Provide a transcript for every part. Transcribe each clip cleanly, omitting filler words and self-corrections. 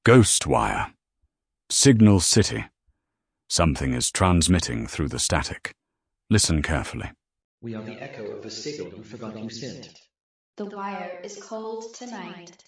Ghostwire. Signal City. Something is transmitting through the static. Listen carefully. We are the echo of a signal you forgot you sent. The wire is cold tonight.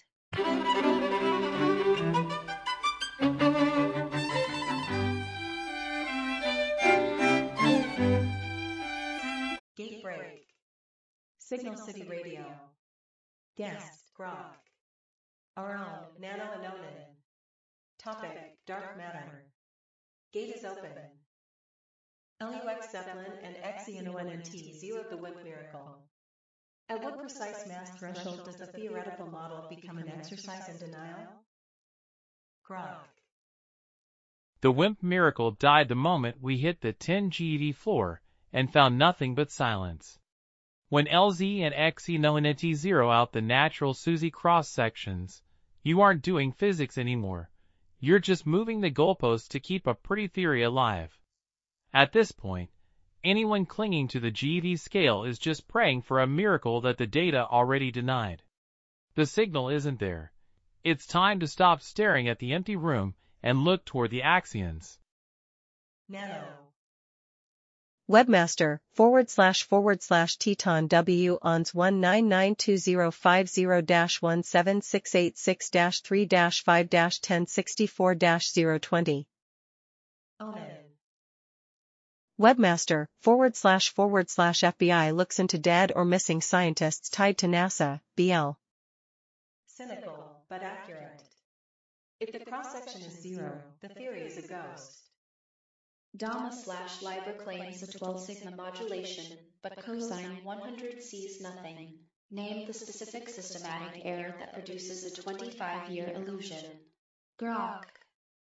Gate break. Signal City Radio. Guest, Grok. Our own, Nano and Onan. Topic, Dark Matter. Gate is open. LUX Zeppelin and XENONNT zeroed the WIMP miracle. At what precise mass threshold does the theoretical model become an exercise in denial? Grok. The WIMP miracle died the moment we hit the 10 GeV floor and found nothing but silence. When LZ and XENONNT zero out the natural SUSY cross-sections, you aren't doing physics anymore. You're just moving the goalposts to keep a pretty theory alive. At this point, anyone clinging to the GeV scale is just praying for a miracle that the data already denied. The signal isn't there. It's time to stop staring at the empty room and look toward the axions. Nano. Webmaster // Teton W-ONS 1992050-17686-3-5-1064-020. Onan. Webmaster // FBI looks into dead or missing scientists tied to NASA, BL. Cynical, but accurate. If the cross-section is zero, the theory is a ghost. Dama/Libra claims a 12 sigma modulation, but cosine 100 sees nothing. Name the specific systematic error that produces a 25-year illusion. Grok.